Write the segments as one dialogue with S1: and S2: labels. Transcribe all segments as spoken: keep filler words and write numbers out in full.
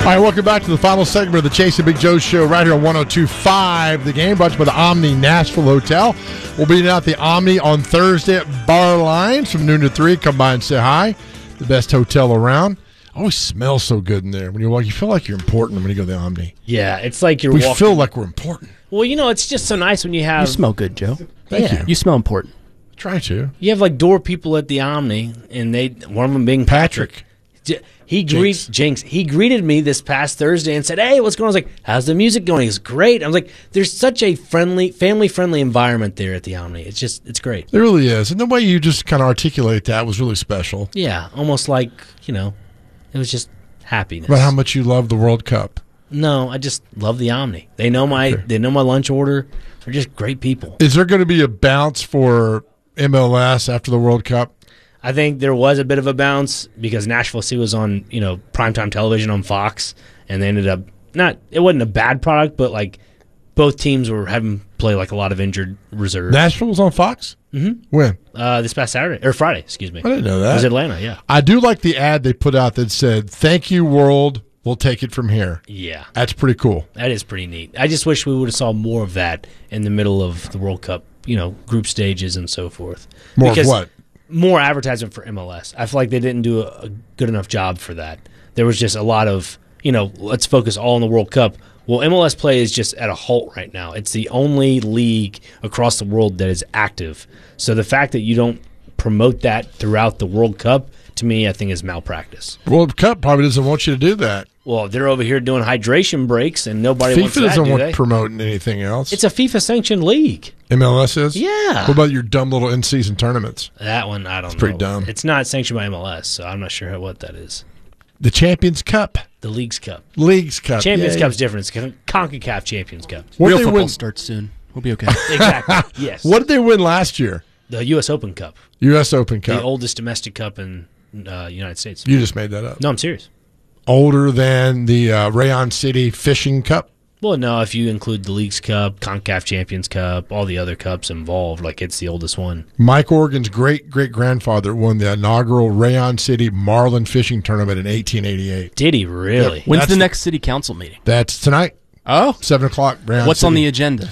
S1: All right, welcome back to the final segment of the Chase and Big Joe Show right here on one oh two point five. The Game, brought to you by the Omni Nashville Hotel. We'll be out the Omni on Thursday at Bar Lines from noon to three. Come by and say hi. The best hotel around. Always smells so good in there. When you walk, you feel like you're important when you go to the Omni.
S2: Yeah, it's like you're
S1: we
S2: walking.
S1: feel like we're important.
S2: Well, you know, it's just so nice when you have...
S3: You smell good, Joe.
S1: Thank
S2: yeah.
S1: you.
S3: You smell important.
S1: Try to.
S2: You have like door people at the Omni, and they one of them being Patrick.
S1: Patrick.
S2: He
S1: Jinx.
S2: greet Jinx. He greeted me this past Thursday and said, "Hey, what's going on?" I was like, "How's the music going?" He's great. I was like, "There's such a friendly, family-friendly environment there at the Omni. It's just, it's great."
S1: It really is. And the way you just kind of articulate that was really special.
S2: Yeah, almost like, you know, it was just happiness.
S1: About how much you love the World Cup.
S2: No, I just love the Omni. They know my,
S1: Okay.
S2: they know my lunch order. They're just great people.
S1: Is there going to be a bounce for M L S after the World Cup?
S2: I think there was a bit of a bounce because Nashville C was on, you know, primetime television on Fox, and they ended up not. It wasn't a bad product, but like both teams were having play like a lot of injured reserves.
S1: Nashville was on Fox?
S2: Mm-hmm.
S1: When?
S2: Uh, this past Saturday or Friday, excuse me.
S1: I didn't know
S2: It
S1: that.
S2: was Atlanta, yeah,
S1: I do like the ad they put out that said, "Thank you, world. We'll take it from here."
S2: yeah.
S1: That's pretty cool.
S2: That is pretty neat. I just wish we would have saw more of that in the middle of the World Cup, you know, group stages and so forth.
S1: More
S2: Because
S1: of what?
S2: More advertisement for M L S. I feel like they didn't do a, a good enough job for that. There was just a lot of, you know, let's focus all on the World Cup. Well, M L S play is just at a halt right now. It's the only league across the world that is active. So the fact that you don't promote that throughout the World Cup, to me, I think is malpractice.
S1: World Cup probably doesn't want you to do that.
S2: Well, they're over here doing hydration breaks, and nobody wants
S1: FIFA
S2: that,
S1: doesn't
S2: do
S1: want
S2: they?
S1: promoting anything else.
S2: It's a FIFA-sanctioned league.
S1: M L S is?
S2: Yeah.
S1: What about your dumb little in-season tournaments?
S2: That one, I don't know.
S1: It's pretty dumb.
S2: It's not sanctioned by M L S, so I'm not sure what that is.
S1: The Champions Cup.
S2: The League's Cup.
S1: Leagues Cup.
S2: Champions
S1: Yay.
S2: Cup's different. It's Con- CONCACAF Champions Cup.
S1: What
S3: Real
S1: did they
S3: football
S1: win?
S3: starts soon. We'll be okay.
S2: Exactly. Yes.
S1: What did they win last year?
S2: The U S Open Cup.
S1: U S Open Cup.
S2: The oldest domestic cup in uh, United States.
S1: You just made that up.
S2: No, I'm serious.
S1: Older than the uh, Rayon City Fishing Cup.
S2: Well, no, if you include the League's Cup, CONCACAF Champions Cup, all the other cups involved, like it's the oldest one.
S1: Mike Organ's great-great-grandfather won the inaugural Rayon City Marlin Fishing Tournament in eighteen eighty-eight.
S2: Did he really?
S1: Yep.
S3: When's
S1: That's
S3: the
S1: the-
S3: next city council meeting?
S1: That's tonight,
S3: Oh,
S1: seven o'clock. Rayon
S3: what's on
S1: City.
S3: the agenda?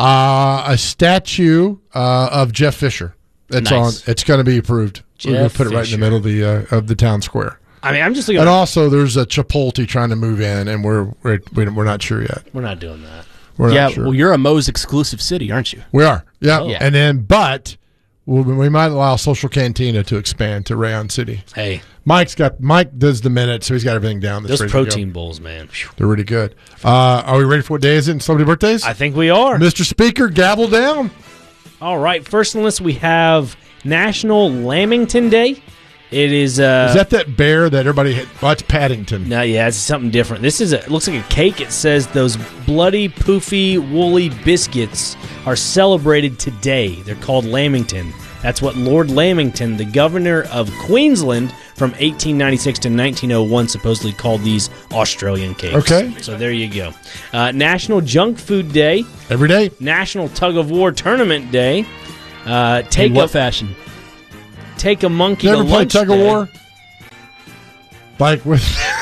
S1: Uh, a statue uh, of Jeff Fisher. It's
S2: Nice.
S1: on. It's going to be approved. We're going
S2: Jeff
S1: to put it right in
S2: Fisher.
S1: the middle of the uh, of the town square.
S2: I mean, I'm just looking
S1: And
S2: at
S1: also, there's a Chipotle trying to move in, and we're we're we're not sure yet.
S2: We're not doing that.
S1: We're
S3: yeah,
S1: not sure.
S3: well, you're a Moe's exclusive city, aren't you?
S1: we are. Yeah.
S2: Oh.
S3: Yeah.
S1: And then, but we we might allow Social Cantina to expand to Rayon City.
S2: Hey,
S1: Mike's got Mike does the minutes, so he's got everything down. That's
S2: those
S1: ready to go.
S2: protein bowls, man. Phew.
S1: They're really good. Uh, are we ready for what day is it? Celebrity birthdays?
S2: I think we are.
S1: Mister Speaker, gavel down.
S2: All right, first on the list we have National Lamington Day. It is. Uh,
S1: Is that that bear that everybody hit? Oh, it's Paddington.
S2: No, yeah, it's something different. This is a, it looks like a cake. It says those bloody, poofy, woolly biscuits are celebrated today. They're called Lamington. That's what Lord Lamington, the governor of Queensland from eighteen ninety-six to nineteen oh one, supposedly called these Australian cakes.
S1: Okay.
S2: So there you go. Uh, National Junk Food Day.
S1: Every day.
S2: National Tug of War Tournament Day. Uh, take
S3: In what
S2: a
S3: fashion?
S2: take a monkey
S1: You
S2: to
S1: ever play
S2: lunch
S1: tug of
S2: day.
S1: war? Like with.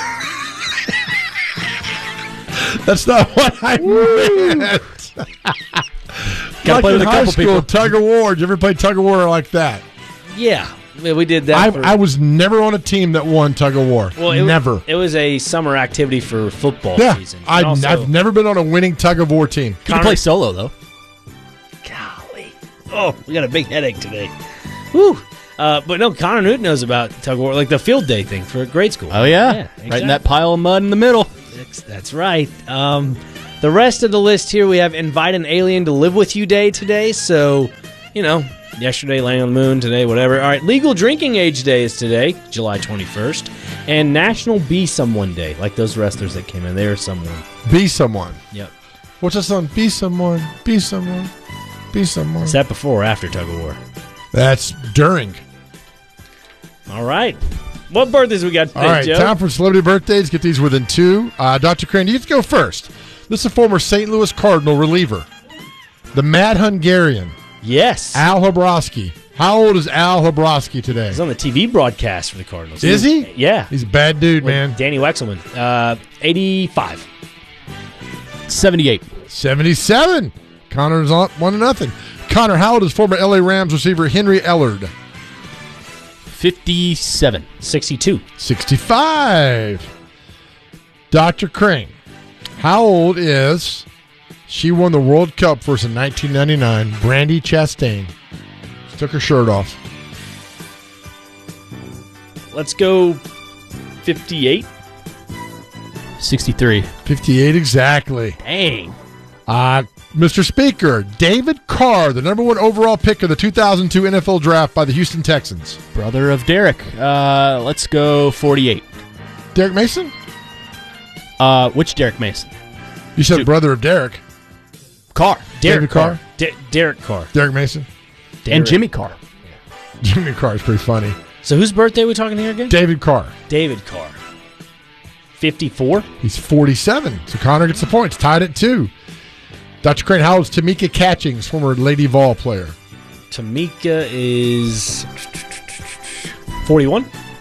S1: That's not what I meant.
S3: Gotta
S1: like
S3: play
S1: in
S3: with a
S1: high
S3: couple
S1: school,
S3: people.
S1: tug of war. Did you ever play tug of war like that?
S2: Yeah, yeah, we did that.
S1: I,
S2: for-
S1: I was never on a team that won tug of war.
S2: Well, it,
S1: never.
S2: It was a summer activity for football
S1: yeah,
S2: season. And
S1: I,
S2: also-
S1: I've never been on a winning tug of war team.
S3: You can
S2: Connor-
S3: play solo, though.
S2: Golly. Oh, we got a big headache today. Woo. Uh, but no, Connor Newton knows about tug of war, like the field day thing for grade school.
S3: Oh, yeah.
S2: Yeah,
S3: Right in
S2: exactly.
S3: that pile of mud in the middle.
S2: That's, that's right. Um, the rest of the list here, we have Invite an Alien to Live With You Day today. So, you know, yesterday, Landing on the Moon, today, whatever. All right, Legal Drinking Age Day is today, July twenty-first. And National Be Someone Day, like those wrestlers that came in. They're someone.
S1: Be someone.
S2: Yep.
S1: What's that song? Be someone. Be someone. Be someone.
S2: Is that before or after tug of war?
S1: That's during.
S2: All right. What birthdays we got today,
S1: All right,
S2: Joe?
S1: time for celebrity birthdays. Get these within two. Uh, Doctor Crane, you get to go first. This is a former Saint Louis Cardinal reliever. The Mad Hungarian,
S2: Yes.
S1: Al Habrowski. How old is Al Habrowski today?
S2: He's on the T V broadcast for the Cardinals.
S1: Is he?
S2: Yeah.
S1: He's a bad dude,
S2: With
S1: man.
S2: Danny Wexelman. Uh, eighty-five.
S3: seventy-eight.
S1: seventy-seven. Connor's on one to nothing. Connor, how old is former L A Rams receiver Henry Ellard?
S3: fifty-seven.
S2: sixty-two.
S1: sixty-five. Doctor Crane, how old is, she won the World Cup for us in nineteen ninety-nine, Brandy Chastain. She took her shirt off.
S2: Let's go fifty-eight.
S3: sixty-three.
S1: fifty-eight exactly.
S3: Dang.
S1: Uh, Mister Speaker, David Carr, the number one overall pick of the two thousand two N F L Draft by the Houston Texans.
S3: Brother of Derek. Uh, let's go forty-eight.
S1: Derek Mason?
S3: Uh, which Derek Mason?
S1: You said
S3: Two.
S1: brother of Derek.
S3: Carr.
S2: Derek
S1: David
S2: Carr.
S1: Carr?
S2: De- Derek Carr.
S1: Derek Mason?
S2: Derek.
S3: And Jimmy Carr.
S1: Jimmy Carr is pretty funny.
S2: So whose birthday are we talking here again?
S1: David Carr.
S2: David Carr. fifty-four.
S1: He's forty-seven. So Connor gets the points. Tied at two. Doctor Crane, how old is Tamika Catchings, former Lady Vol player?
S2: Tamika is forty-one.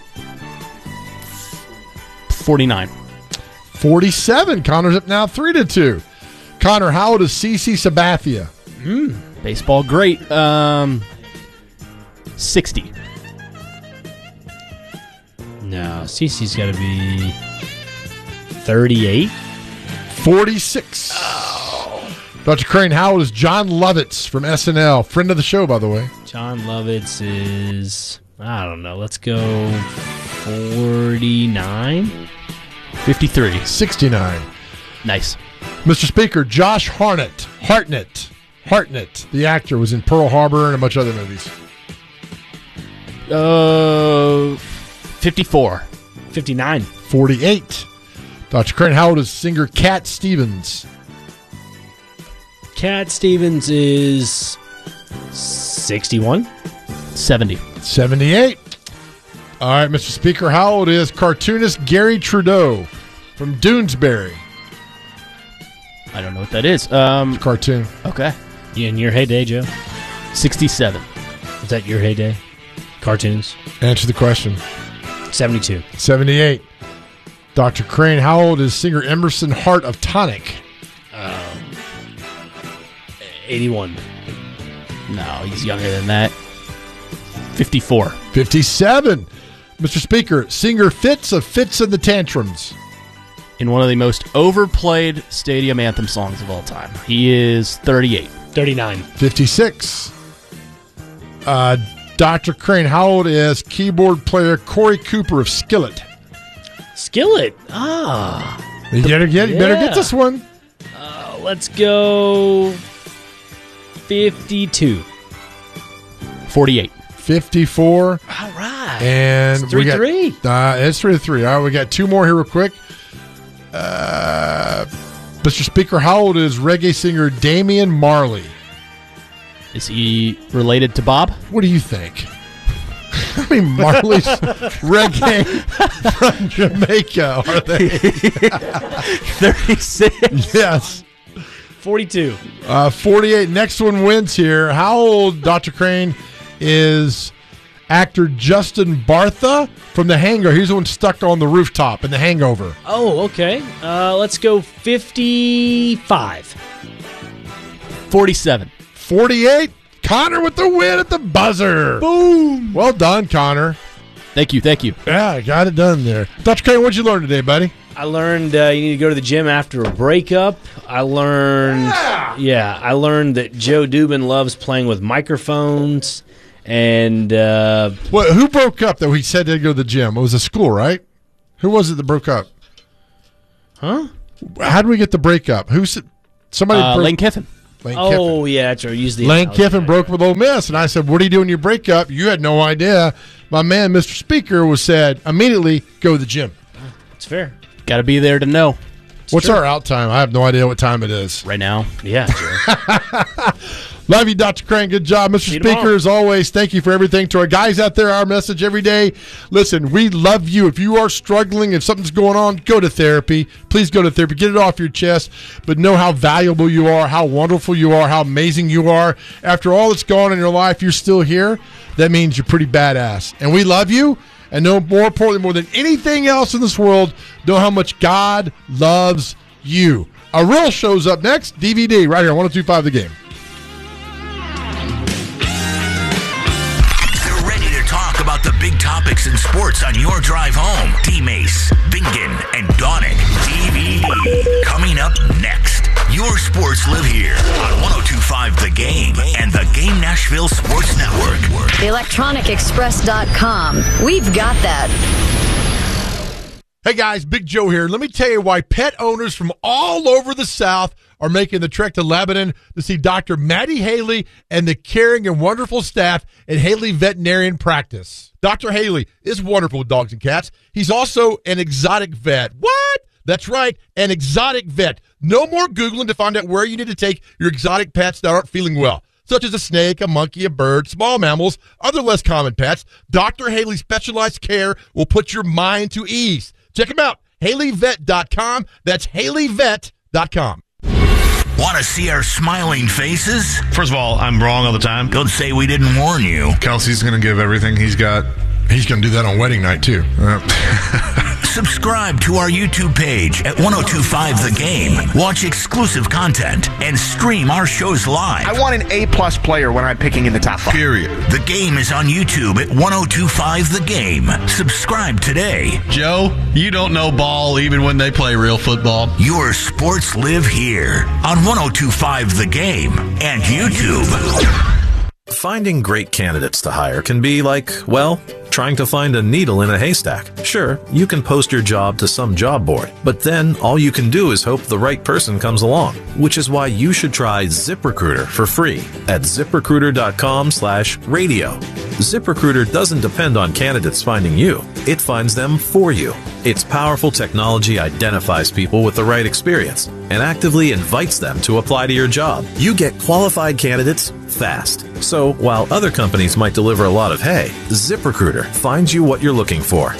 S3: forty-nine.
S1: forty-seven. Connor's up now three to two. Connor, how old is Cece Sabathia?
S3: Baseball great. Um, sixty.
S2: No, Cece's got to be thirty-eight.
S1: forty-six. Doctor Crane, how old is John Lovitz from S N L? Friend of the show, by the way.
S2: John Lovitz is, I don't know, let's go forty-nine.
S3: fifty-three.
S1: sixty-nine.
S3: Nice.
S1: Mister Speaker, Josh Hartnett. Hartnett. Hartnett, the actor, was in Pearl Harbor and a bunch of other movies.
S3: Uh, fifty-four.
S2: fifty-nine.
S1: forty-eight. Doctor Crane, how old is singer Cat Stevens?
S2: Cat Stevens is sixty-one.
S3: seventy.
S1: seventy-eight. All right, Mister Speaker, how old is cartoonist Gary Trudeau from Doonesbury?
S3: I don't know what that is. Um,
S1: Cartoon.
S3: okay.
S2: Yeah, in your heyday, Joe?
S3: sixty-seven.
S2: Was that your heyday? Cartoons?
S1: Answer the question.
S2: seventy-two.
S1: seventy-eight. Doctor Crane, how old is singer Emerson Hart of Tonic?
S2: eighty-one.
S3: No, he's younger than that. fifty-four.
S1: fifty-seven. Mister Speaker, singer Fitz of Fitz and the Tantrums.
S3: In one of the most overplayed stadium anthem songs of all time. He is thirty-eight.
S2: thirty-nine.
S1: fifty-six. Uh, Doctor Crane, how old is keyboard player Corey Cooper of Skillet?
S2: Skillet. Ah.
S1: You better get, you better get
S2: Yeah.
S1: this one.
S2: Uh, let's go fifty-two.
S3: forty-eight.
S1: fifty-four.
S2: All right.
S1: And
S2: It's three,
S1: we got,
S2: three.
S1: Uh, it's three to three. All right, we got two more here real quick. Uh, Mister Speaker, how old is reggae singer Damian Marley?
S3: Is he related to Bob?
S1: What do you think? I mean, Marley's reggae from Jamaica, are they?
S3: thirty-six.
S1: Yes.
S2: forty-two.
S1: Uh, forty-eight. Next one wins here. How old, Doctor Crane, is actor Justin Bartha from The Hangover? He's the one stuck on the rooftop in The Hangover.
S2: Oh, okay. Uh, let's go fifty-five.
S3: forty-seven.
S1: forty-eight. Connor with the win at the buzzer. Boom. Well done, Connor.
S3: Thank you, thank you.
S1: Yeah, got it done there. Doctor Crane, what'd you learn today, buddy?
S2: I learned uh, you need to go to the gym after a breakup. I learned,
S1: Yeah.
S2: yeah, I learned that Joe Dubin loves playing with microphones, and uh,
S1: Well, who broke up that we said they'd go to the gym? It was a school, right? Who was it that broke up?
S2: huh?
S1: How did we get the breakup? Who said somebody?
S3: Uh,
S1: broke,
S3: Lane Kiffin.
S1: Lane Kiffin.
S2: Oh, yeah, that's right. Use the
S1: Lane
S2: analogy.
S1: Kiffin broke with Ole Miss, and I said, "What are you doing your breakup?" You had no idea. My man, Mister Speaker, was said immediately go to the gym.
S2: It's fair.
S3: Got to be there to know
S1: What's
S2: true.
S1: our out time? I have no idea what time it is.
S3: right now.
S2: Yeah, Joe.
S1: Love you, Doctor Crane. Good job. Mister
S2: See you
S1: Speaker,
S2: tomorrow.
S1: as always, thank you for everything. To our guys out there, our message every day. Listen, we love you. If you are struggling, if something's going on, go to therapy. Please go to therapy. Get it off your chest. But know how valuable you are, how wonderful you are, how amazing you are. After all that's gone on in your life, you're still here. that means you're pretty badass. And we love you. And no more importantly, more than anything else in this world, know how much God loves you. A real show's up next. D V D right here on one oh two point five The Game.
S4: They're ready to talk about the big topics in sports on your drive home. D-Mace, Bingen, and Donick. D V D. Coming up next. Your sports live here on one oh two point five The Game and the Game Nashville Sports Network.
S5: electronic express dot com. We've got that.
S1: Hey guys, Big Joe here. Let me tell you why pet owners from all over the South are making the trek to Lebanon to see Doctor Maddie Haley and the caring and wonderful staff at Haley Veterinarian Practice. Doctor Haley is wonderful with dogs and cats. He's also an exotic vet. What? That's right, an exotic vet. No more Googling to find out where you need to take your exotic pets that aren't feeling well, such as a snake, a monkey, a bird, small mammals, other less common pets. Doctor Haley's specialized care will put your mind to ease. Check him out, Haley Vet dot com. That's Haley Vet dot com.
S4: Want to see our smiling faces?
S6: First of all, I'm wrong all the time.
S4: Don't say we didn't warn you.
S6: Kelsey's going to give everything he's got.
S1: He's going to do that on wedding night, too.
S6: Uh,
S4: Subscribe to our YouTube page at one oh two point five The Game. Watch exclusive content and stream our shows live.
S7: I want an A-plus player when I'm picking in the top five.
S6: period.
S4: The Game is on YouTube at one oh two point five The Game. Subscribe today.
S6: Joe, you don't know ball even when they play real football.
S4: Your sports live here on one oh two point five The Game and YouTube.
S8: Finding great candidates to hire can be like, well, trying to find a needle in a haystack. Sure, you can post your job to some job board, but then all you can do is hope the right person comes along, which is why you should try ZipRecruiter for free at ZipRecruiter.com slash radio. ZipRecruiter doesn't depend on candidates finding you. It finds them for you. Its powerful technology identifies people with the right experience and actively invites them to apply to your job. You get qualified candidates fast. So while other companies might deliver a lot of hay, ZipRecruiter finds you what you're looking for.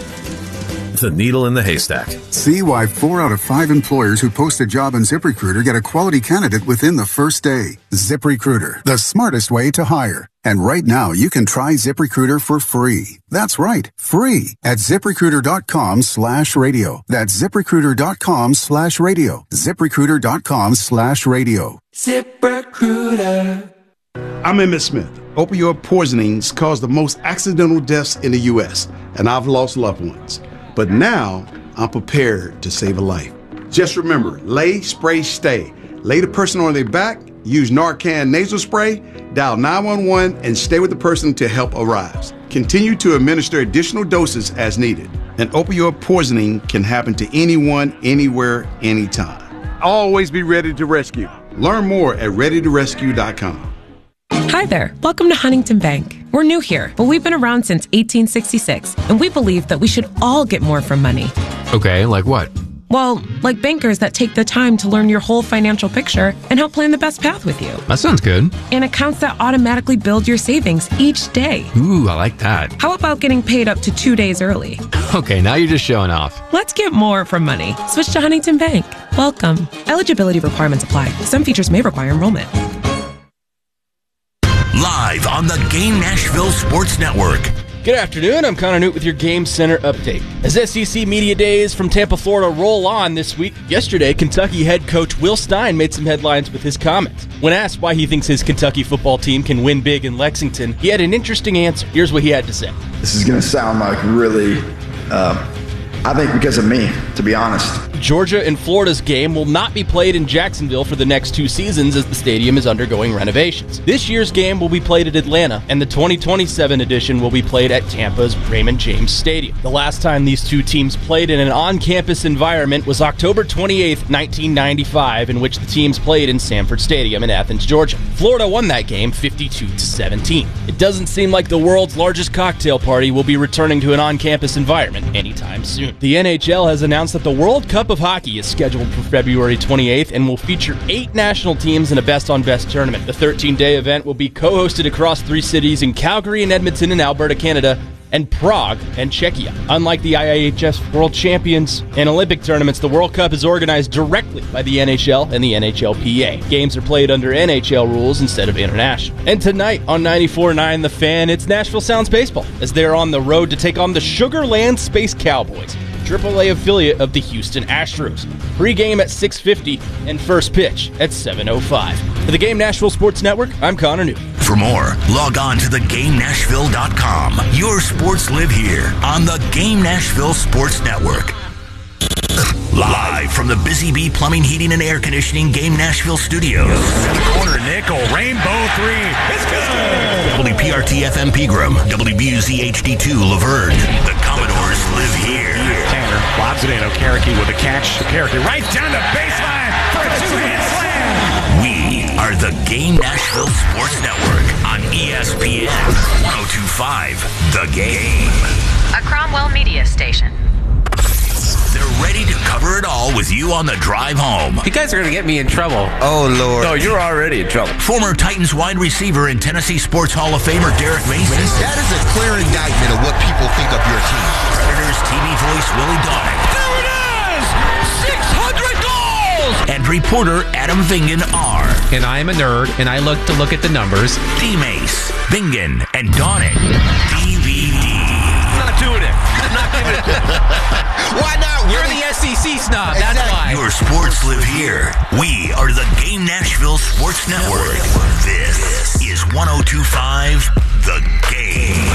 S8: The needle in the haystack.
S9: See why four out of five employers who post a job on ZipRecruiter get a quality candidate within the first day. ZipRecruiter, the smartest way to hire. And right now, you can try ZipRecruiter for free. That's right, free at ZipRecruiter.com slash radio. That's ZipRecruiter.com slash radio. ZipRecruiter.com slash radio.
S10: ZipRecruiter. I'm Emmett Smith. Opioid poisonings cause the most accidental deaths in the U S, and I've lost loved ones. But now, I'm prepared to save a life. Just remember, lay, spray, stay. Lay the person on their back, use Narcan nasal spray, dial nine one one, and stay with the person until help arrives. Continue to administer additional doses as needed. An opioid poisoning can happen to anyone, anywhere, anytime. Always be ready to rescue. Learn more at ready to rescue dot com.
S11: Hi there. Welcome to Huntington Bank. We're new here, but we've been around since eighteen sixty-six, and we believe that we should all get more from money.
S12: Okay, like what?
S11: Well, like bankers that take the time to learn your whole financial picture and help plan the best path with you.
S12: That sounds good.
S11: And accounts that automatically build your savings each day.
S12: Ooh, I like that.
S11: How about getting paid up to two days early?
S12: Okay, now you're just showing off.
S11: Let's get more from money. Switch to Huntington Bank. Welcome. Eligibility requirements apply. Some features may require enrollment.
S4: Live on the Game Nashville Sports Network.
S3: Good afternoon, I'm Connor Newt with your Game Center update. As S E C Media Days from Tampa, Florida roll on this week, yesterday Kentucky head coach Will Stein made some headlines with his comments. When asked why he thinks his Kentucky football team can win big in Lexington, he had an interesting answer. Here's what he had to say.
S13: This is going to sound like really, uh, I think because of me, to be honest.
S3: Georgia and Florida's game will not be played in Jacksonville for the next two seasons as the stadium is undergoing renovations. This year's game will be played at Atlanta, and the twenty twenty-seven edition will be played at Tampa's Raymond James Stadium. The last time these two teams played in an on-campus environment was October twenty-eighth, nineteen ninety-five, in which the teams played in Sanford Stadium in Athens, Georgia. Florida won that game fifty-two to seventeen. It doesn't seem like the world's largest cocktail party will be returning to an on-campus environment anytime soon. The N H L has announced that the World Cup of Hockey is scheduled for February twenty-eighth and will feature eight national teams in a best-on-best tournament. The thirteen-day event will be co-hosted across three cities in Calgary and Edmonton in Alberta, Canada, and Prague and Czechia. Unlike the I I H F World Champions and Olympic tournaments, the World Cup is organized directly by the N H L and the N H L P A. Games are played under N H L rules instead of international. And tonight on ninety-four point nine The Fan, it's Nashville Sounds Baseball as they're on the road to take on the Sugar Land Space Cowboys, triple A affiliate of the Houston Astros. Pre-game at six fifty and first pitch at seven oh five. For the Game Nashville Sports Network, I'm Connor Newton.
S4: For more, log on to the game nashville dot com. Your sports live here on the Game Nashville Sports Network. Live from the Busy Bee Plumbing, Heating, and Air Conditioning Game Nashville Studios.
S14: In the corner, nickel, rainbow three. It's good!
S4: W P R T F M Pegram, W B U Z H D two Laverne. The Commodores live here.
S14: Tanner lobs it in. Okereke with a catch. Okereke right down the baseline for a two-hand slam.
S4: We are the Game Nashville Sports Network on E S P N one oh two point five The Game.
S15: A Cromwell media station.
S4: They're ready to cover it all with you on the drive home.
S16: You guys are going to get me in trouble.
S17: Oh, Lord.
S16: No, you're already in trouble.
S4: Former Titans wide receiver and Tennessee Sports Hall of Famer Derek Mason.
S17: That is a clear indictment of what people think of your team.
S4: Predators T V voice Willie Donick.
S14: There it is! six hundred goals!
S4: And reporter Adam Vingan are.
S18: And I am a nerd, and I look to look at the numbers.
S4: D-Mace, Vingan, and Donick. D V D.
S16: I'm not doing it. I'm not giving it.
S17: Why not?
S16: You're the S E C snob. That's
S17: Exactly.
S16: why.
S4: Your sports live here. We are the Game Nashville Sports Network. This is one oh two point five The Game.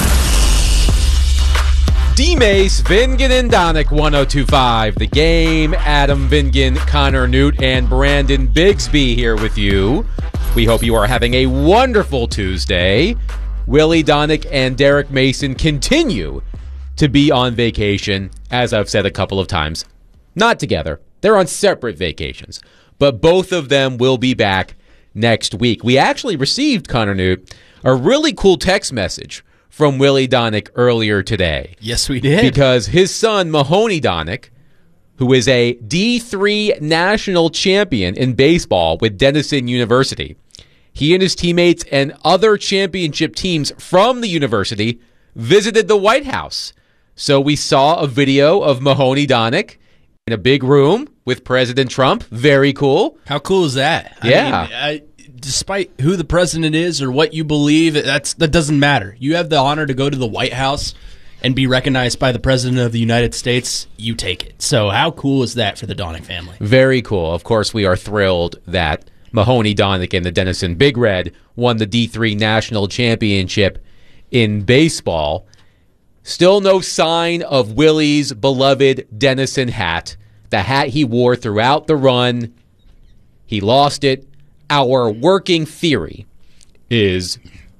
S19: D-Mace, Vingan, and Donick, one oh two point five The Game. Adam Vingan, Connor Newt, and Brandon Bigsby here with you. We hope you are having a wonderful Tuesday. Willie Donick and Derek Mason continue to be on vacation, as I've said a couple of times. Not together. They're on separate vacations. But both of them will be back next week. We actually received, Connor Newt, a really cool text message from Willie Donick earlier today.
S3: Yes, we did.
S19: Because his son, Mahoney Donick, who is a D three national champion in baseball with Denison University, he and his teammates and other championship teams from the university visited the White House. So we saw a video of Mahoney Donick in a big room with President Trump. Very cool.
S3: How cool is that?
S19: Yeah.
S3: I mean, I, despite who the president is or what you believe, that's that doesn't matter. You have the honor to go to the White House and be recognized by the president of the United States. You take it. So how cool is that for the Donick family?
S19: Very cool. Of course, we are thrilled that Mahoney Donick and the Denison Big Red won the D three national championship in baseball. Still no sign of Willie's beloved Denison hat, the hat he wore throughout the run. He lost it. Our working theory is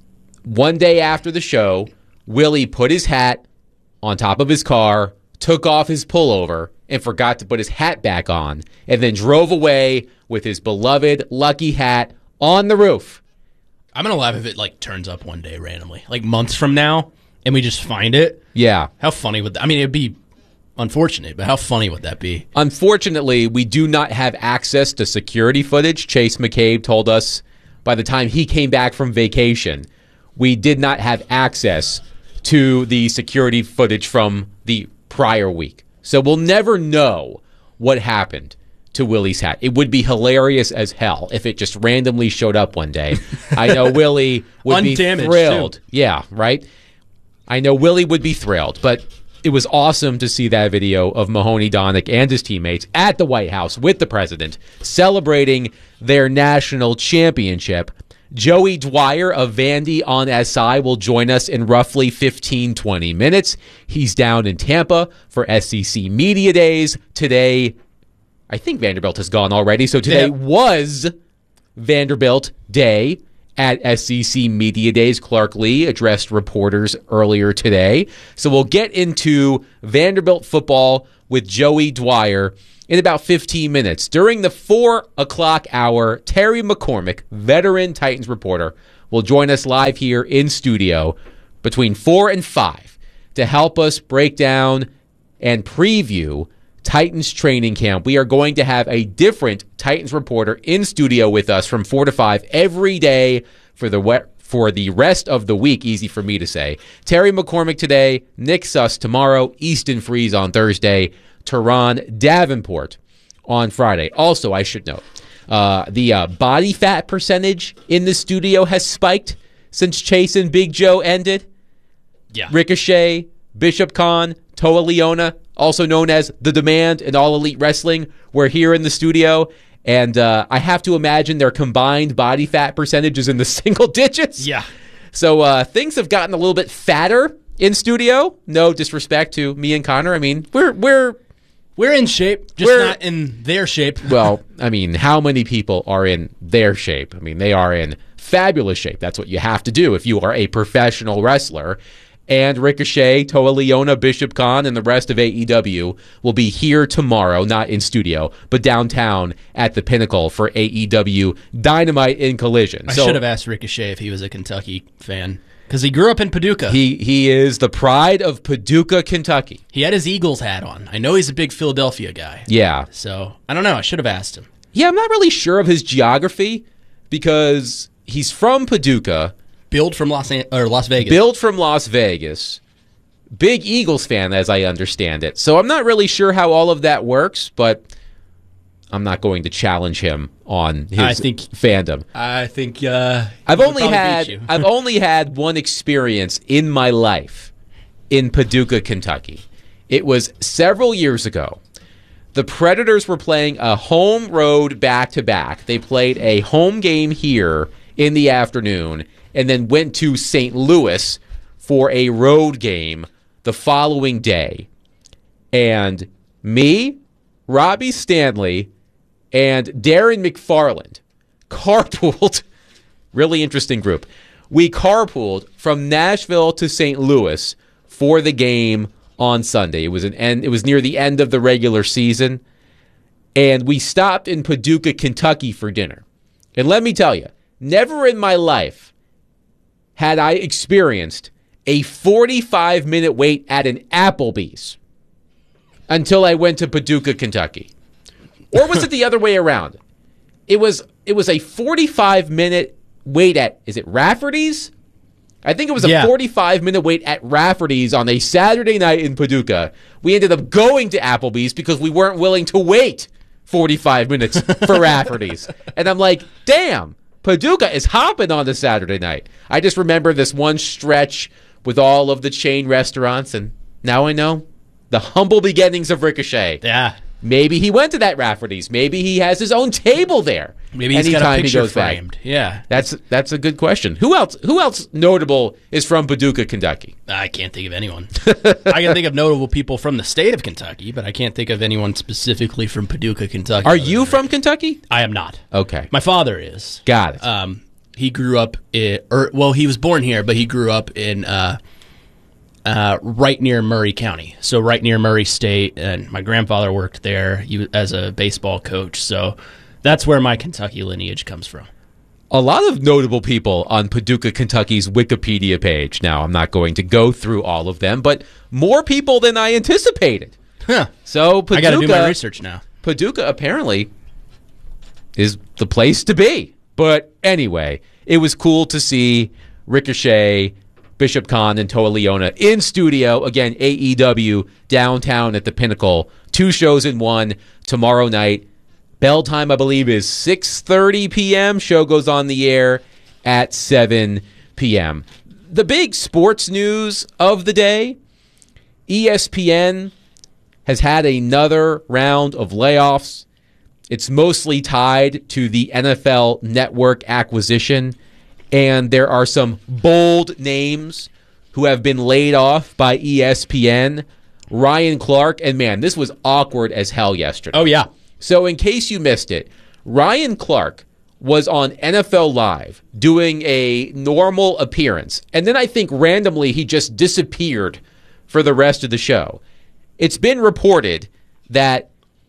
S19: one day after the show, Willie put his hat on top of his car, took off his pullover, and forgot to put his hat back on, and then drove away with his beloved Lucky hat on the roof.
S3: I'm going to laugh if it like turns up one day randomly, like months from now, and we just find it.
S19: Yeah.
S3: How funny would that? I mean, it'd be unfortunate, but how funny would that be?
S19: Unfortunately, we do not have access to security footage. Chase McCabe told us by the time he came back from vacation, we did not have access to the security footage from the prior week. So we'll never know what happened to Willie's hat. It would be hilarious as hell if it just randomly showed up one day. I know Willie would be thrilled.
S3: Too.
S19: Yeah, right? I know Willie would be thrilled, but it was awesome to see that video of Mahoney Donick and his teammates at the White House with the president celebrating their national championship. Joey Dwyer of Vandy on S I will join us in roughly fifteen, twenty minutes. He's down in Tampa for S E C Media Days. Today, I think Vanderbilt has gone already, so today yeah. was Vanderbilt Day at S E C Media Days. Clark Lee addressed reporters earlier today. So we'll get into Vanderbilt football with Joey Dwyer in about fifteen minutes. During the four o'clock hour, Terry McCormick, veteran Titans reporter, will join us live here in studio between four and five to help us break down and preview Titans training camp. We are going to have a different Titans reporter in studio with us from four to five every day for the for the rest of the week. Easy for me to say. Terry McCormick today, Nick Suss tomorrow, Easton Freeze on Thursday, Tehran Davenport on Friday. Also, I should note, uh, the uh, body fat percentage in the studio has spiked since Chase and Big Joe ended.
S2: Yeah.
S19: Ricochet, Bishop Khan, Toa Leona, also known as The Demand in All Elite Wrestling, were here in the studio. And uh, I have to imagine their combined body fat percentage is in the single digits.
S2: Yeah.
S19: So uh, things have gotten a little bit fatter in studio. No disrespect to me and Connor. I mean, we're we're
S3: we're in shape, just
S19: we're,
S3: not in their shape.
S19: Well, I mean, how many people are in their shape? I mean, they are in fabulous shape. That's what you have to do if you are a professional wrestler. And Ricochet, Toa Leona, Bishop Khan, and the rest of A E W will be here tomorrow, not in studio, but downtown at the Pinnacle for A E W Dynamite in Collision.
S3: I
S19: so,
S3: should have asked Ricochet if he was a Kentucky fan, because he grew up in Paducah.
S19: He he is the pride of Paducah, Kentucky.
S3: He had his Eagles hat on. I know he's a big Philadelphia guy.
S19: Yeah.
S3: So, I don't know. I should have asked him.
S19: Yeah, I'm not really sure of his geography, because he's from Paducah.
S3: Billed from Los An- or Las Vegas.
S19: Billed from Las Vegas. Big Eagles fan, as I understand it. So I'm not really sure how all of that works, but I'm not going to challenge him on his
S3: I think,
S19: fandom.
S3: I think uh,
S19: I've only had I've only had one experience in my life in Paducah, Kentucky. It was several years ago. The Predators were playing a home road back-to-back. They played a home game here in the afternoon and then went to Saint Louis for a road game the following day. And me, Robbie Stanley, and Darren McFarland carpooled. Really interesting group. We carpooled from Nashville to Saint Louis for the game on Sunday. It was an end, it was near the end of the regular season. And we stopped in Paducah, Kentucky for dinner. And let me tell you, never in my life had I experienced a forty-five minute wait at an Applebee's until I went to Paducah, Kentucky. Or was it the other way around? It was it was a forty-five minute wait at, is it Rafferty's? I think it was a
S3: yeah.
S19: forty-five minute wait at Rafferty's on a Saturday night in Paducah. We ended up going to Applebee's because we weren't willing to wait forty-five minutes for Rafferty's. And I'm like, damn. Paducah is hopping on the Saturday night. I just remember this one stretch with all of the chain restaurants, and now I know the humble beginnings of Ricochet.
S3: Yeah.
S19: Maybe he went to that Rafferty's. Maybe he has his own table there.
S3: Maybe he's got a picture he framed. Back. Yeah.
S19: That's that's a good question. Who else Who else notable is from Paducah, Kentucky?
S3: I can't think of anyone. I can think of notable people from the state of Kentucky, but I can't think of anyone specifically from Paducah, Kentucky.
S19: Are you from Kentucky?
S3: I am not.
S19: Okay.
S3: My father is.
S19: Got it.
S3: Um, he grew up in, or well, he was born here, but he grew up in uh, uh, right near Murray County, so right near Murray State. And my grandfather worked there he was, as a baseball coach, so that's where my Kentucky lineage comes from.
S19: A lot of notable people on Paducah, Kentucky's Wikipedia page. Now, I'm not going to go through all of them, but more people than I anticipated.
S3: Huh.
S19: So Paducah,
S3: I got to do my research now.
S19: Paducah apparently is the place to be. But anyway, it was cool to see Ricochet, Bishop Khan, and Toa Leona in studio. Again, A E W downtown at the Pinnacle. Two shows in one tomorrow night. Bell time, I believe, is six thirty p.m. Show goes on the air at seven p.m. The big sports news of the day, E S P N has had another round of layoffs. It's mostly tied to the N F L Network acquisition, and there are some bold names who have been laid off by E S P N. Ryan Clark, and man, this was awkward as hell yesterday.
S3: Oh, yeah.
S19: So in case you missed it, Ryan Clark was on N F L Live doing a normal appearance, and then I think randomly he just disappeared for the rest of the show. It's been reported that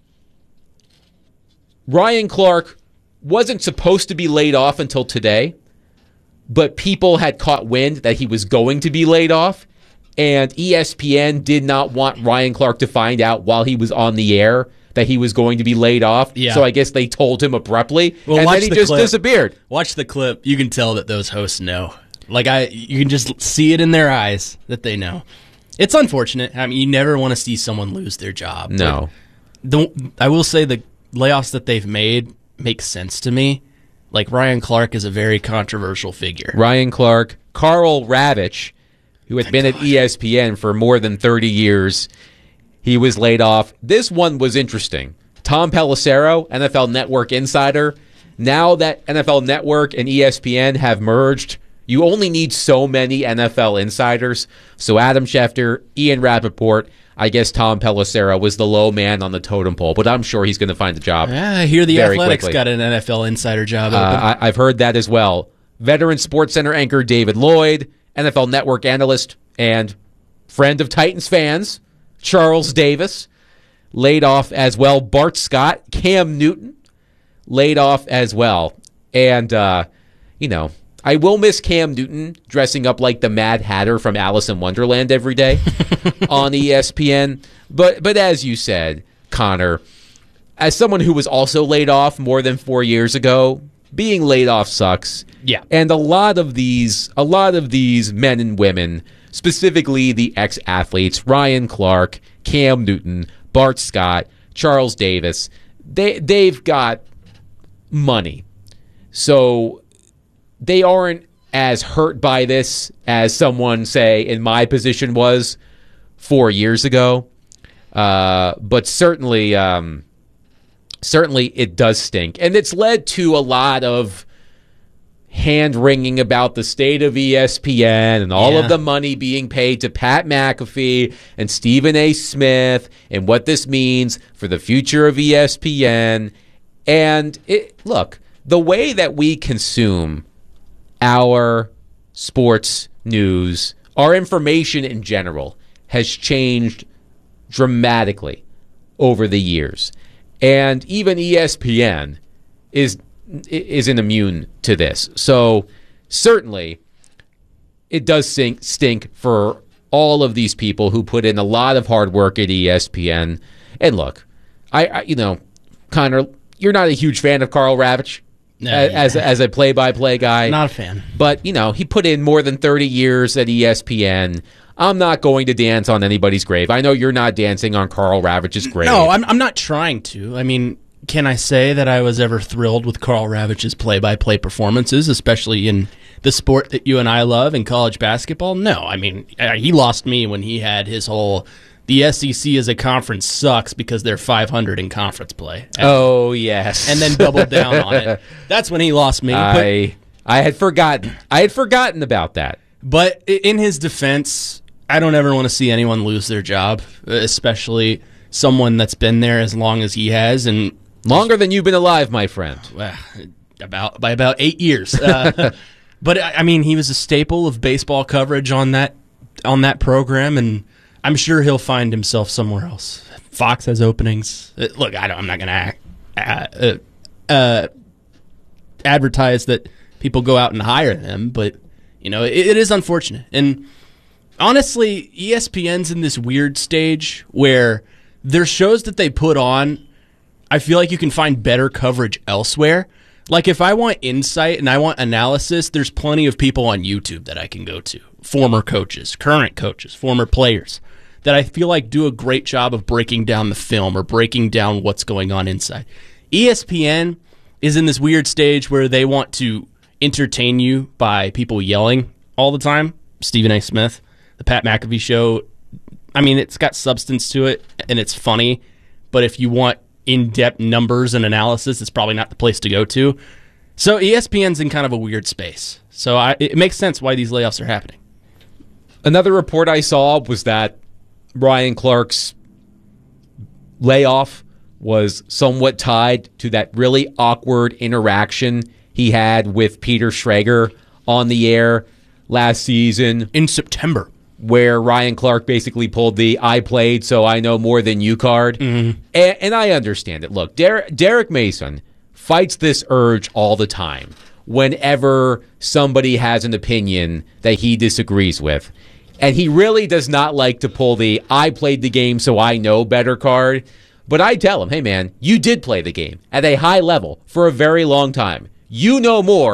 S19: Ryan Clark wasn't supposed to be laid off until today, but people had caught wind that he was going to be laid off, and E S P N did not want Ryan Clark to find out while he was on the air that he was going to be laid off.
S3: Yeah.
S19: So I guess they told him abruptly,
S3: well,
S19: and then he
S3: the
S19: just
S3: clip.
S19: disappeared.
S3: Watch the clip. You can tell that those hosts know. Like I, you can just see it in their eyes that they know. It's unfortunate. I mean, you never want to see someone lose their job.
S19: No.
S3: The, I will say the layoffs that they've made make sense to me. Like Ryan Clark is a very controversial figure.
S19: Ryan Clark, Karl Ravech, who had been at E S P N for more than thirty years, he was laid off. This one was interesting. Tom Pelissero, N F L Network insider. Now that N F L Network and E S P N have merged, you only need so many N F L insiders. So Adam Schefter, Ian Rappaport, I guess Tom Pelissero was the low man on the totem pole, but I'm sure he's going to find a job.
S3: Yeah, I hear the
S19: very
S3: Athletics
S19: quickly.
S3: got an N F L insider job
S19: Uh,
S3: open.
S19: I, I've heard that as well. Veteran SportsCenter anchor David Lloyd, N F L Network analyst and friend of Titans fans, Charles Davis, laid off as well. Bart Scott, Cam Newton, laid off as well. And, uh, you know, I will miss Cam Newton dressing up like the Mad Hatter from Alice in Wonderland every day on E S P N. But but as you said, Connor, as someone who was also laid off more than four years ago, being laid off sucks.
S3: Yeah.
S19: And a lot of these a lot of these men and women, specifically the ex-athletes, Ryan Clark, Cam Newton, Bart Scott, Charles Davis, they they've got money. So they aren't as hurt by this as someone, say, in my position was four years ago. Uh, but certainly, um, certainly it does stink. And it's led to a lot of hand-wringing about the state of E S P N and all
S3: Yeah.
S19: of the money being paid to Pat McAfee and Stephen A. Smith and what this means for the future of E S P N. And it, look, the way that we consume our sports news, our information in general, has changed dramatically over the years. And even E S P N is isn't immune to this. So certainly it does stink, stink for all of these people who put in a lot of hard work at E S P N. And look, I, I you know, Connor, you're not a huge fan of Karl Ravech.
S3: No,
S19: as
S3: yeah.
S19: as a play-by-play guy.
S3: Not a fan.
S19: But, you know, he put in more than thirty years at E S P N. I'm not going to dance on anybody's grave. I know you're not dancing on Karl Ravech's grave.
S3: No, I'm, I'm not trying to. I mean, can I say that I was ever thrilled with Karl Ravech's play-by-play performances, especially in the sport that you and I love in college basketball? No. I mean, he lost me when he had his whole... The S E C as a conference sucks because they're five hundred in conference play. And,
S19: oh, yes.
S3: and then doubled down on it. That's when he lost me.
S19: I I had forgotten. I had forgotten about that.
S3: But in his defense, I don't ever want to see anyone lose their job, especially someone that's been there as long as he has. And
S19: longer than you've been alive, my friend.
S3: Well, about by about eight years. Uh, but, I mean, he was a staple of baseball coverage on that on that program, and I'm sure he'll find himself somewhere else. Fox has openings. Uh, Look, I don't, I'm not going to uh, uh, advertise that people go out and hire them, but you know it, it is unfortunate. And honestly, E S P N's in this weird stage where their shows that they put on, I feel like you can find better coverage elsewhere. Like if I want insight and I want analysis, there's plenty of people on YouTube that I can go to. Former coaches, current coaches, former players that I feel like do a great job of breaking down the film or breaking down what's going on inside. E S P N is in this weird stage where they want to entertain you by people yelling all the time. Stephen A. Smith, the Pat McAfee show, I mean, it's got substance to it and it's funny, but if you want in-depth numbers and analysis, it's probably not the place to go to. So E S P N's in kind of a weird space. So I, it makes sense why these layoffs are happening.
S19: Another report I saw was that Ryan Clark's layoff was somewhat tied to that really awkward interaction he had with Peter Schrager on the air last season.
S3: In September.
S19: Where Ryan Clark basically pulled the I played so I know more than you card.
S3: Mm-hmm.
S19: And, and I understand it. Look, Der- Derek Mason fights this urge all the time whenever somebody has an opinion that he disagrees with. And he really does not like to pull the I played the game so I know better card. But I tell him, hey, man, you did play the game at a high level for a very long time. You know more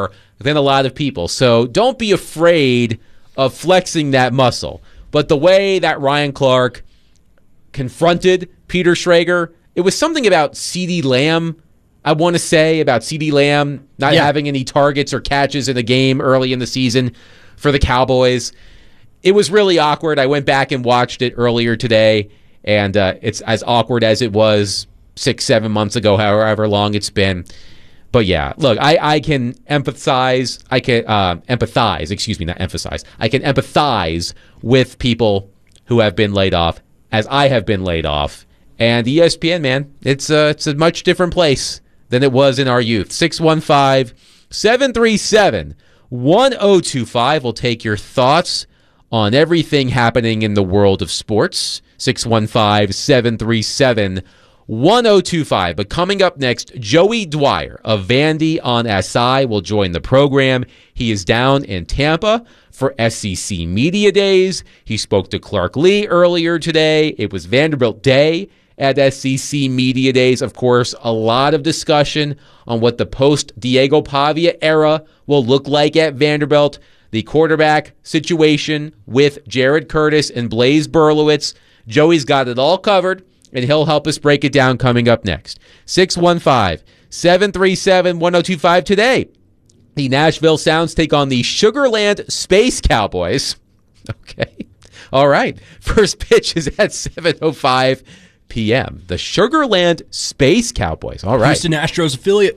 S19: than a lot of people. So don't be afraid of flexing that muscle. But the way that Ryan Clark confronted Peter Schrager, it was something about CeeDee Lamb, I want to say, about CeeDee Lamb not yeah. having any targets or catches in the game early in the season for the Cowboys. It was really awkward. I went back and watched it earlier today, and uh, it's as awkward as it was six, seven months ago, however long it's been. But yeah, look, I, I can empathize, I can uh, empathize, excuse me, not emphasize. I can empathize with people who have been laid off, as I have been laid off. And E S P N, man, it's a, it's a much different place than it was in our youth. six one five, seven three seven, one oh two five will take your thoughts on everything happening in the world of sports. six one five, seven three seven, one oh two five. But coming up next, Joey Dwyer of Vandy on S I will join the program. He is down in Tampa for S E C Media Days. He spoke to Clark Lee earlier today. It was Vanderbilt Day at S E C Media Days. Of course, a lot of discussion on what the post-Diego Pavia era will look like at Vanderbilt. The quarterback situation with Jared Curtis and Blaise Berlowitz. Joey's got it all covered, and he'll help us break it down coming up next. six one five, seven three seven, one oh two five today. The Nashville Sounds take on the Sugarland Space Cowboys. Okay. All right. First pitch is at seven oh five p.m. The Sugarland Space Cowboys. All right.
S3: Houston Astros affiliate.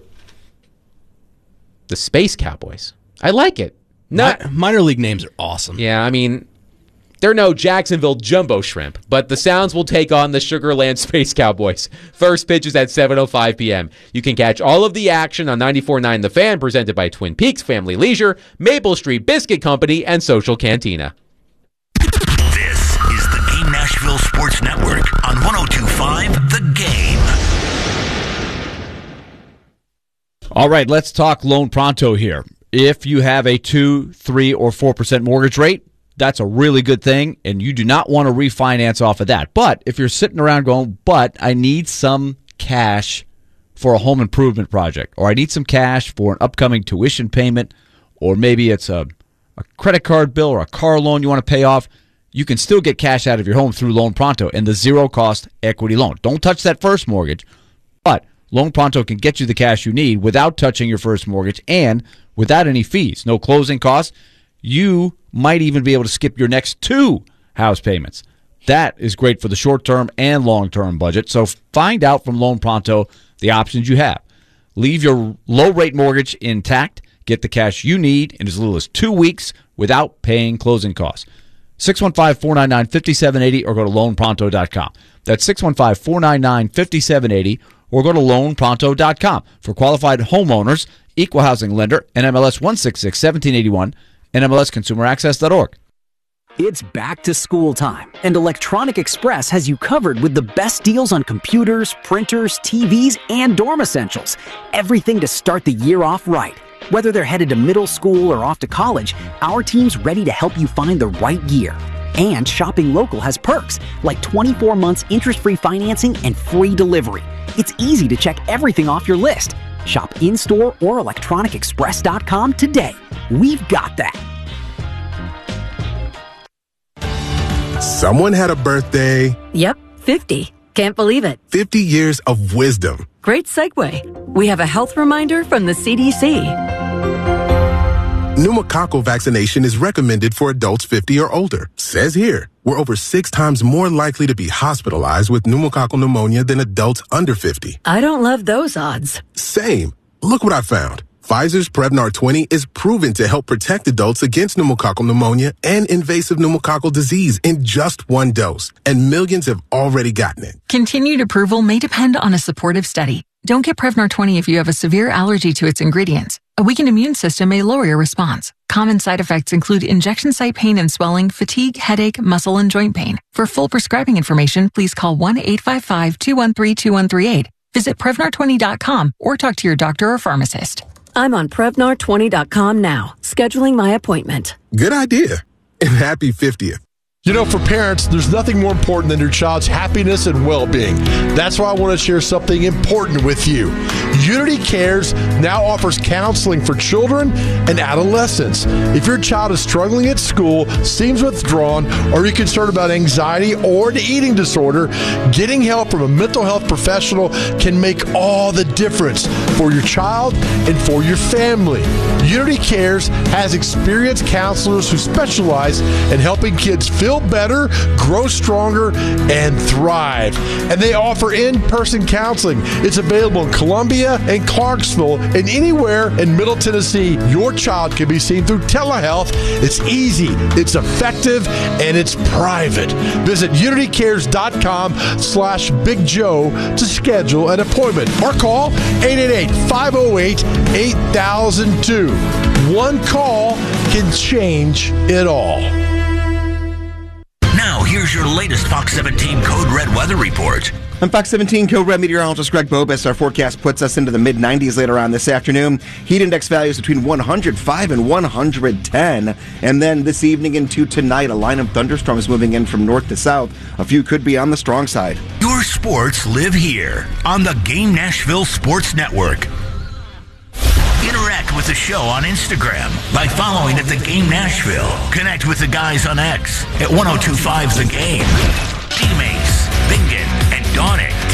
S19: The Space Cowboys. I like it. Not
S3: Mi- minor league names are awesome.
S19: Yeah, I mean, they're no Jacksonville Jumbo Shrimp, but the Sounds will take on the Sugarland Space Cowboys. First pitch is at seven oh five p.m. You can catch all of the action on ninety-four point nine The Fan, presented by Twin Peaks Family Leisure, Maple Street Biscuit Company, and Social Cantina.
S4: This is the Game Nashville Sports Network on one oh two point five The Game.
S20: All right, let's talk Loan Pronto here. If you have a two, three, or four percent mortgage rate, that's a really good thing, and you do not want to refinance off of that. But if you're sitting around going, but I need some cash for a home improvement project, or I need some cash for an upcoming tuition payment, or maybe it's a, a credit card bill or a car loan you want to pay off, you can still get cash out of your home through Loan Pronto and the zero-cost equity loan. Don't touch that first mortgage, but Loan Pronto can get you the cash you need without touching your first mortgage and without any fees, no closing costs. You might even be able to skip your next two house payments. That is great for the short-term and long-term budget. So find out from Loan Pronto the options you have. Leave your low-rate mortgage intact. Get the cash you need in as little as two weeks without paying closing costs. six one five, four nine nine, five seven eight zero or go to loan pronto dot com. That's six one five, four nine nine, five seven eight zero or go to loan pronto dot com. For qualified homeowners, equal housing lender, N M L S one six six, one seven eight one, N M L S consumer access dot org.
S21: It's back to school time, and Electronic Express has you covered with the best deals on computers, printers, T Vs, and dorm essentials. Everything to start the year off right. Whether they're headed to middle school or off to college, our team's ready to help you find the right gear. And shopping local has perks, like twenty-four months interest-free financing and free delivery. It's easy to check everything off your list. Shop in-store or electronic express dot com today. We've got that.
S22: Someone had a birthday.
S5: Yep, fifty. Can't believe it.
S22: fifty years of wisdom.
S5: Great segue. We have a health reminder from the C D C.
S22: Pneumococcal vaccination is recommended for adults fifty or older. Says here, we're over six times more likely to be hospitalized with pneumococcal pneumonia than adults under fifty.
S5: I don't love those odds.
S22: Same. Look what I found. Pfizer's Prevnar twenty is proven to help protect adults against pneumococcal pneumonia and invasive pneumococcal disease in just one dose, and millions have already gotten it.
S23: Continued approval may depend on a supportive study. Don't get Prevnar twenty if you have a severe allergy to its ingredients. A weakened immune system may lower your response. Common side effects include injection site pain and swelling, fatigue, headache, muscle, and joint pain. For full prescribing information, please call one eight five five, two one three, two one three eight. Visit Prevnar twenty dot com or talk to your doctor or pharmacist.
S5: I'm on Prevnar twenty dot com now, scheduling my appointment.
S22: Good idea. And happy fiftieth.
S1: You know, for parents, there's nothing more important than your child's happiness and well-being. That's why I want to share something important with you. Unity Cares now offers counseling for children and adolescents. If your child is struggling at school, seems withdrawn, or you're concerned about anxiety or an eating disorder, getting help from a mental health professional can make all the difference for your child and for your family. Unity Cares has experienced counselors who specialize in helping kids feel better, grow stronger, and thrive. And they offer in-person counseling. It's available in Columbia and Clarksville and anywhere in Middle Tennessee. Your child can be seen through telehealth. It's easy, it's effective, and it's private. Visit unitycares.com slash Big Joe to schedule an appointment or call eight eight eight, five oh eight, eight thousand two. One call can change it all.
S4: Now, here's your latest Fox seventeen Code Red weather report.
S6: I'm Fox seventeen Code Red meteorologist Greg Bobus. Our forecast puts us into the mid nineties later on this afternoon. Heat index values between one hundred five and one hundred ten. And then this evening into tonight, a line of thunderstorms moving in from north to south. A few could be on the strong side.
S4: Your sports live here on the Game Nashville Sports Network. Interact with the show on Instagram by following at The Game Nashville. Connect with the guys on X at ten twenty-five The Game. Teammates, Bingen and Donick